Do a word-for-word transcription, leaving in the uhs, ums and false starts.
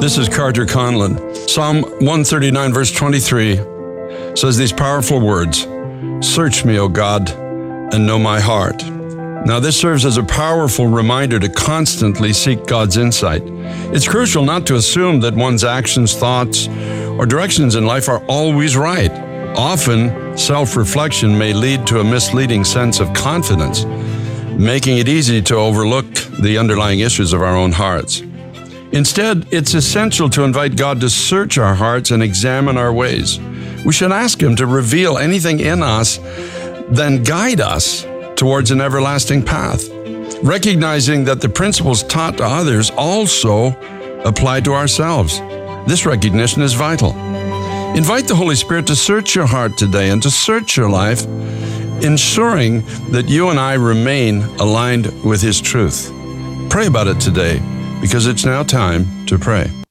This is Carter Conlon. Psalm one thirty-nine, verse twenty-three says these powerful words, "Search me, O God, and know my heart." Now, this serves as a powerful reminder to constantly seek God's insight. It's crucial not to assume that one's actions, thoughts, or directions in life are always right. Often, self-reflection may lead to a misleading sense of confidence, making it easy to overlook the underlying issues of our own hearts. Instead, it's essential to invite God to search our hearts and examine our ways. We should ask Him to reveal anything in us, then guide us towards an everlasting path, recognizing that the principles taught to others also apply to ourselves. This recognition is vital. Invite the Holy Spirit to search your heart today and to search your life, ensuring that you and I remain aligned with His truth. Pray about it today, because it's now time to pray.